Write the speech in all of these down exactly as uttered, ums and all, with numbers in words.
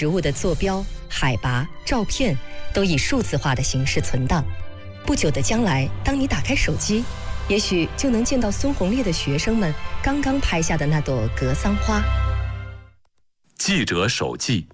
食物的坐标、海拔、照片都以数字化的形式存档。不久的将来，当你打开手机，也许就能见到孙红烈的学生们刚刚拍下的那朵格桑花。 记者手记。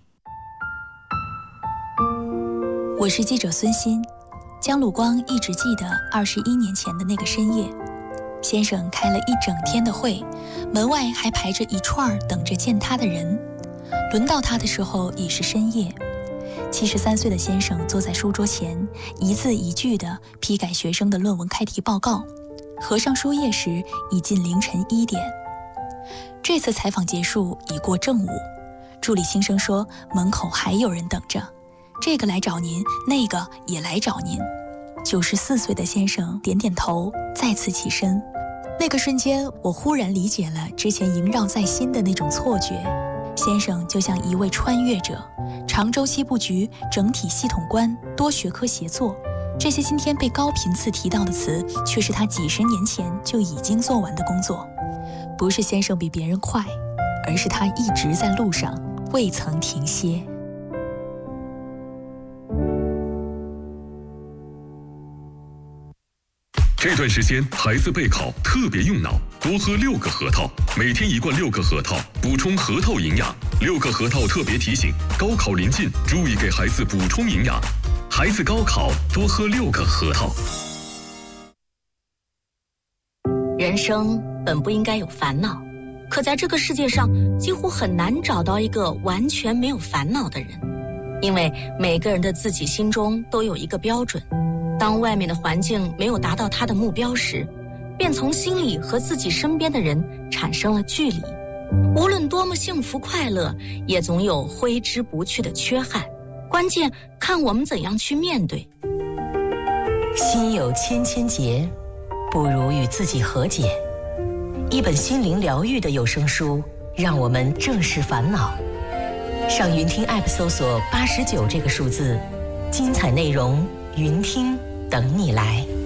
我是记者孙鑫。江鲁光一直记得二十一年前的那个深夜，先生开了一整天的会，门外还排着一串等着见他的人。轮到他的时候已是深夜。七十三岁的先生坐在书桌前，一字一句地批改学生的论文开题报告。合上书页时已近凌晨一点。这次采访结束已过正午，助理轻声说门口还有人等着，这个来找您，那个也来找您。九十四岁的先生点点头，再次起身。那个瞬间，我忽然理解了之前萦绕在心的那种错觉。先生就像一位穿越者，长周期布局、整体系统观、多学科协作，这些今天被高频次提到的词，却是他几十年前就已经做完的工作。不是先生比别人快，而是他一直在路上，未曾停歇。 这段时间孩子备考特别用脑，多喝六个核桃，每天一罐六个核桃，补充核桃营养。六个核桃特别提醒：高考临近，注意给孩子补充营养。孩子高考多喝六个核桃。 人生本不应该有烦恼，可在这个世界上，几乎很难找到一个完全没有烦恼的人，因为每个人的自己心中都有一个标准。当外面的环境没有达到他的目标时，便从心里和自己身边的人产生了距离。无论多么幸福快乐，也总有挥之不去的缺憾。关键看我们怎样去面对。 心有千千结，不如与自己和解。一本心灵疗愈的有声书，让我们正视烦恼。上云听 App 搜索八十九这个数字，精彩内容云听等你来。